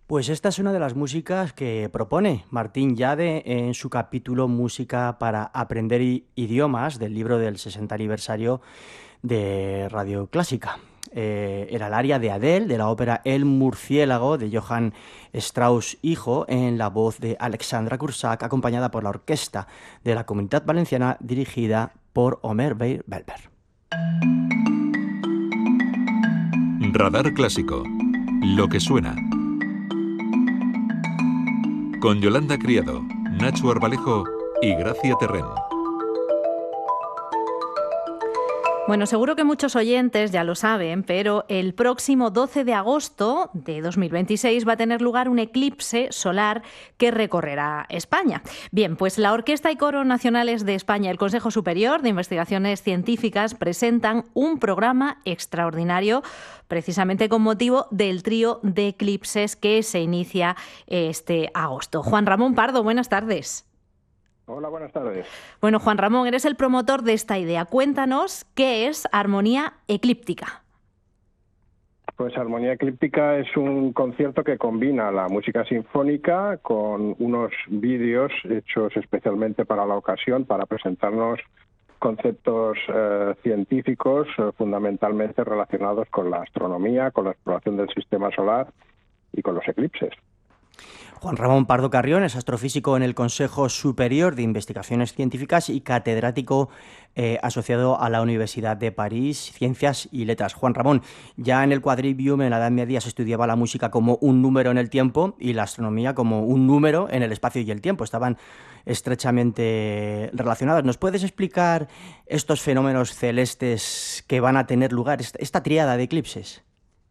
Pues esta es una de las músicas que propone Martín Llade en su capítulo Música para aprender idiomas del libro del 60 aniversario de Radio Clásica. Era el aria de Adele, de la ópera El Murciélago, de Johann Strauss hijo, en la voz de Alexandra Kursak, acompañada por la orquesta de la Comunitat Valenciana, dirigida por Omer Belber. Radar Clásico. Lo que suena. Con Yolanda Criado, Nacho Arbalejo y Gracia Terrén. Bueno, seguro que muchos oyentes ya lo saben, pero el próximo 12 de agosto de 2026 va a tener lugar un eclipse solar que recorrerá España. Bien, pues la Orquesta y Coro Nacionales de España y el Consejo Superior de Investigaciones Científicas presentan un programa extraordinario precisamente con motivo del trío de eclipses que se inicia este agosto. Juan Ramón Pardo, buenas tardes. Hola, buenas tardes. Bueno, Juan Ramón, eres el promotor de esta idea. Cuéntanos qué es Armonía Eclíptica. Pues Armonía Eclíptica es un concierto que combina la música sinfónica con unos vídeos hechos especialmente para la ocasión, para presentarnos conceptos científicos fundamentalmente relacionados con la astronomía, con la exploración del sistema solar y con los eclipses. Juan Ramón Pardo Carrión es astrofísico en el Consejo Superior de Investigaciones Científicas y catedrático asociado a la Universidad de París, Ciencias y Letras. Juan Ramón, ya en el Quadrivium en la Edad Media se estudiaba la música como un número en el tiempo y la astronomía como un número en el espacio y el tiempo. Estaban estrechamente relacionados. ¿Nos puedes explicar estos fenómenos celestes que van a tener lugar, esta tríada de eclipses?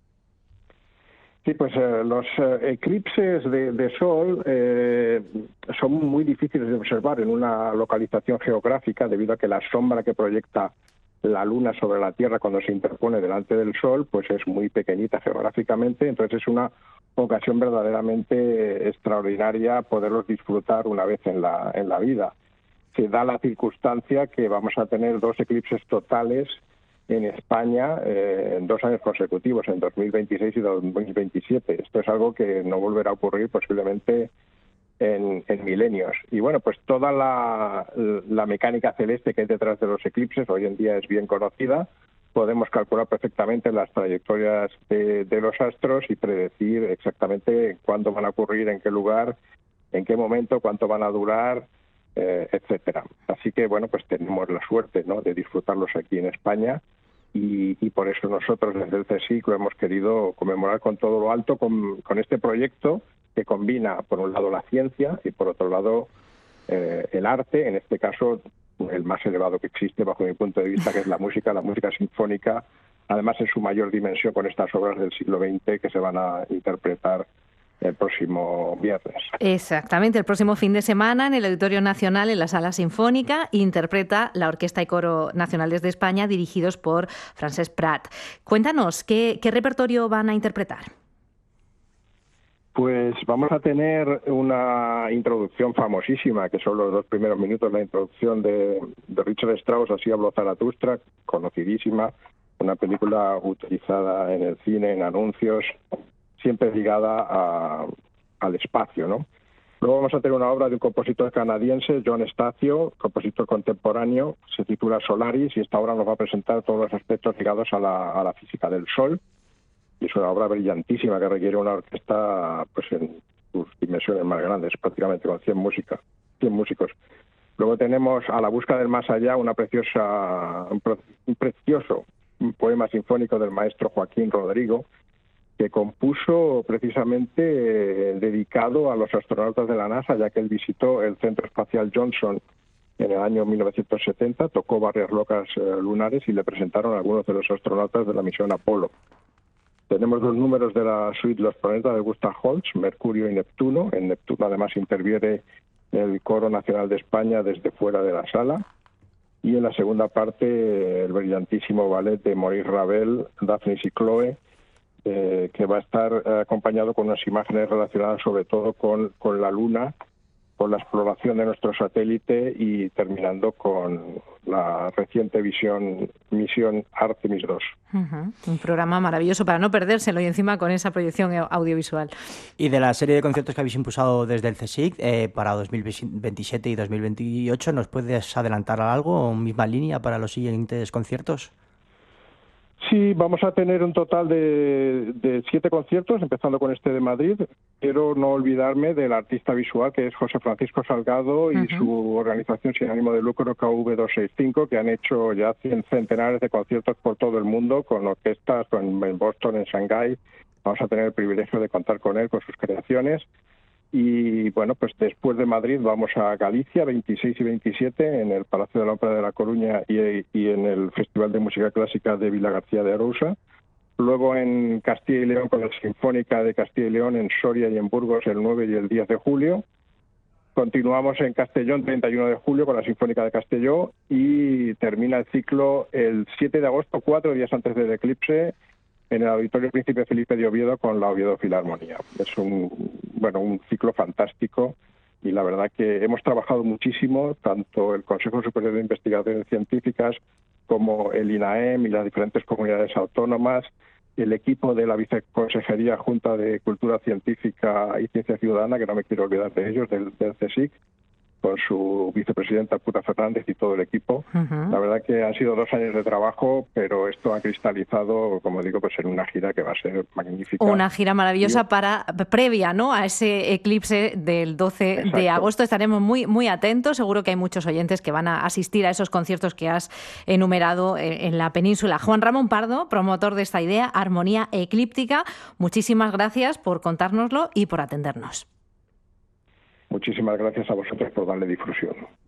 Sí, pues los eclipses de Sol son muy difíciles de observar en una localización geográfica debido a que la sombra que proyecta la Luna sobre la Tierra cuando se interpone delante del Sol pues es muy pequeñita geográficamente, entonces es una ocasión verdaderamente extraordinaria poderlos disfrutar una vez en la vida. Se da la circunstancia que vamos a tener dos eclipses totales en España en 2 años consecutivos, en 2026 y 2027. Esto es algo que no volverá a ocurrir posiblemente en milenios. Y bueno, pues toda la mecánica celeste que hay detrás de los eclipses hoy en día es bien conocida. Podemos calcular perfectamente las trayectorias de los astros y predecir exactamente cuándo van a ocurrir, en qué lugar, en qué momento, cuánto van a durar, etcétera. Así que bueno, pues tenemos la suerte, ¿no?, de disfrutarlos aquí en España. Y por eso nosotros desde el CSIC lo hemos querido conmemorar con todo lo alto con este proyecto que combina por un lado la ciencia y por otro lado el arte, en este caso el más elevado que existe bajo mi punto de vista, que es la música sinfónica, además en su mayor dimensión con estas obras del siglo XX que se van a interpretar el próximo viernes. Exactamente, el próximo fin de semana en el Auditorio Nacional, en la Sala Sinfónica, interpreta la Orquesta y Coro Nacionales de España, dirigidos por Francesc Prat. Cuéntanos, ¿qué repertorio van a interpretar? Pues vamos a tener una introducción famosísima, que son los 2 primeros minutos, la introducción de Richard Strauss, Así habló Zaratustra, conocidísima, una película utilizada en el cine, en anuncios, siempre ligada al espacio, ¿no? Luego vamos a tener una obra de un compositor canadiense, John Stacio, compositor contemporáneo, se titula Solaris, y esta obra nos va a presentar todos los aspectos ligados a la física del Sol. Y es una obra brillantísima que requiere una orquesta pues en sus dimensiones más grandes, prácticamente con 100 músicos. Luego tenemos A la busca del más allá, un precioso poema sinfónico del maestro Joaquín Rodrigo, que compuso precisamente dedicado a los astronautas de la NASA, ya que él visitó el Centro Espacial Johnson en el año 1970, tocó varias rocas lunares y le presentaron a algunos de los astronautas de la misión Apolo. Tenemos 2 números de la suite Los planetas de Gustav Holst, Mercurio y Neptuno. En Neptuno además interviene el Coro Nacional de España desde fuera de la sala. Y en la segunda parte el brillantísimo ballet de Maurice Ravel, Daphnis y Chloe, que va a estar acompañado con unas imágenes relacionadas sobre todo con la Luna con la exploración de nuestro satélite y terminando con la reciente misión Artemis II. Un programa maravilloso para no perdérselo y encima con esa proyección audiovisual. Y de la serie de conciertos que habéis impulsado desde el CSIC para 2027 y 2028, ¿nos puedes adelantar algo o misma línea para los siguientes conciertos? Sí, vamos a tener un total de 7 conciertos, empezando con este de Madrid. Quiero no olvidarme del artista visual, que es José Francisco Salgado, y su organización sin ánimo de lucro KV265, que han hecho ya centenares de conciertos por todo el mundo, con orquestas, en Boston, en Shanghái. Vamos a tener el privilegio de contar con él, con sus creaciones. Y bueno, pues después de Madrid vamos a Galicia, 26 y 27, en el Palacio de la Ópera de La Coruña y en el Festival de Música Clásica de Vilagarcía de Arousa. Luego en Castilla y León con la Sinfónica de Castilla y León en Soria y en Burgos el 9 y el 10 de julio. Continuamos en Castellón, 31 de julio, con la Sinfónica de Castelló, y termina el ciclo el 7 de agosto, 4 días antes del eclipse, en el Auditorio Príncipe Felipe de Oviedo con la Oviedo Filarmonía. Es un ciclo fantástico y la verdad que hemos trabajado muchísimo, tanto el Consejo Superior de Investigaciones Científicas como el INAEM y las diferentes comunidades autónomas, el equipo de la Viceconsejería Junta de Cultura Científica y Ciencia Ciudadana, que no me quiero olvidar de ellos, del CSIC, con su vicepresidenta Pura Fernández y todo el equipo. La verdad que han sido 2 años de trabajo, pero esto ha cristalizado, como digo, pues en una gira que va a ser magnífica. Una gira maravillosa previa, ¿no?, a ese eclipse del 12 de agosto. Estaremos muy, muy atentos. Seguro que hay muchos oyentes que van a asistir a esos conciertos que has enumerado en la península. Juan Ramón Pardo, promotor de esta idea, Armonía Eclíptica, muchísimas gracias por contárnoslo y por atendernos. Muchísimas gracias a vosotros por darle difusión.